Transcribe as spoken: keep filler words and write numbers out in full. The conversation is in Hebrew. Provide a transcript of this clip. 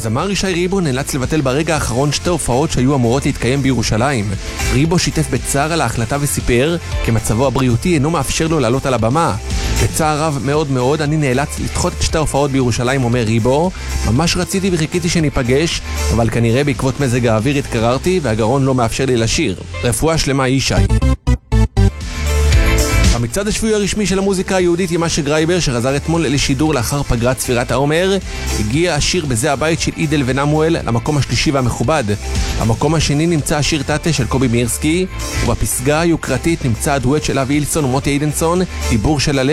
הזמר ישי ריבו נאלץ לבטל ברגע האחרון שתי הופעות שהיו אמורות להתקיים בירושלים. ריבו שיתף בצער על ההחלטה וסיפר כי מצבו הבריאותי אינו מאפשר לו לעלות על הבמה. בצער רב מאוד מאוד אני נאלץ לדחות את שתי ההופעות בירושלים, אומר ריבו. ממש רציתי וחיכיתי שניפגש, אבל כנראה בעקבות מזג האוויר התקררתי והגרון לא מאפשר לי לשיר. רפואה שלמה ישי. המצעד השבועי הרשמי של המוזיקה היהודית עם אשר גרייבר, שחזר אתמול לשידור לאחר פגרת ספירת העומר, הגיע השיר בזה הבית של אידל ונמואל למקום השלישי והמכובד. במקום השני נמצא השיר טאטה של קובי מירסקי, ובפסגה היוקרתית נמצא הדואט של אבי אילסון ומוטי אידנסון, דיבור של הלב.